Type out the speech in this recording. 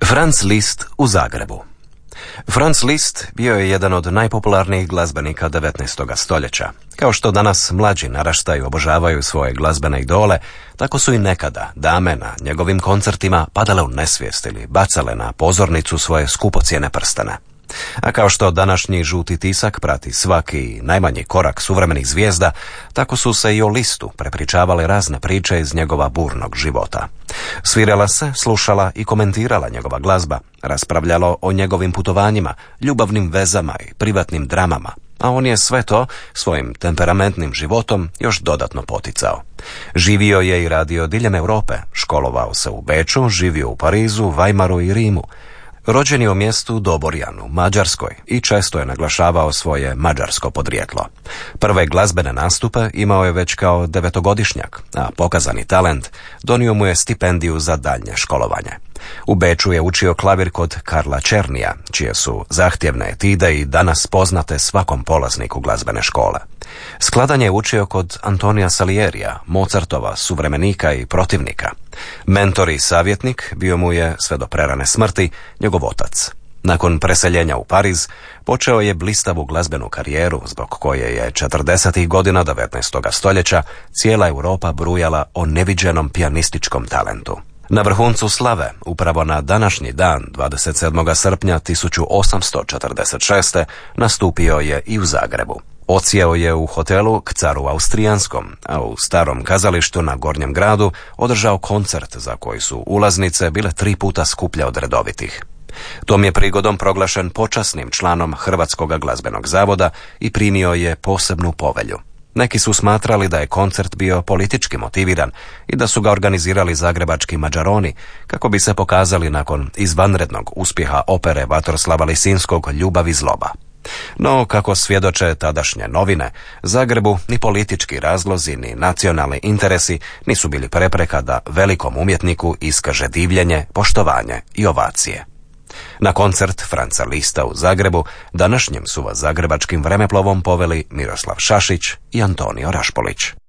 Franz Liszt u Zagrebu. Franz Liszt bio je jedan od najpopularnijih glazbenika 19. stoljeća. Kao što danas mlađi naraštaju obožavaju svoje glazbene idole, tako su i nekada dame na njegovim koncertima padale u nesvijest ili bacale na pozornicu svoje skupocjene prstene. A kao što današnji žuti tisak prati svaki najmanji korak suvremenih zvijezda, tako su se i o Listu prepričavale razne priče iz njegova burnog života. Svirala se, slušala i komentirala njegova glazba, raspravljalo o njegovim putovanjima, ljubavnim vezama i privatnim dramama, a on je sve to svojim temperamentnim životom još dodatno poticao. Živio je i radio diljem Europe, školovao se u Beču, živio u Parizu, Weimaru i Rimu. Rođen je u mjestu Doborjanu, Mađarskoj, i često je naglašavao svoje mađarsko podrijetlo. Prve glazbene nastupe imao je već kao 9-godišnjak, a pokazani talent donio mu je stipendiju za daljnje školovanje. U Beču je učio klavir kod Karla Černija, čije su zahtjevne etide i danas poznate svakom polazniku glazbene škole. Skladanje je učio kod Antonija Salierija, Mozartova suvremenika i protivnika. Mentor i savjetnik bio mu je, sve do prerane smrti, njegov otac. Nakon preseljenja u Pariz, počeo je blistavu glazbenu karijeru, zbog koje je 40. godina 19. stoljeća cijela Europa brujala o neviđenom pijanističkom talentu. Na vrhuncu slave, upravo na današnji dan, 27. srpnja 1846. nastupio je i u Zagrebu. Odsjeo je u hotelu k Caru Austrijanskom, a u starom kazalištu na Gornjem gradu održao koncert za koji su ulaznice bile 3 puta skuplje od redovitih. Tom je prigodom proglašen počasnim članom Hrvatskog glazbenog zavoda i primio je posebnu povelju. Neki su smatrali da je koncert bio politički motiviran i da su ga organizirali zagrebački mađaroni kako bi se pokazali nakon izvanrednog uspjeha opere Vatroslava Lisinskog Ljubav i zloba. No, kako svjedoče tadašnje novine, Zagrebu ni politički razlozi ni nacionalni interesi nisu bili prepreka da velikom umjetniku iskaže divljenje, poštovanje i ovacije. Na koncert Franza Lista u Zagrebu današnjim su vas zagrebačkim vremeplovom poveli Miroslav Šašić i Antonio Rašpolić.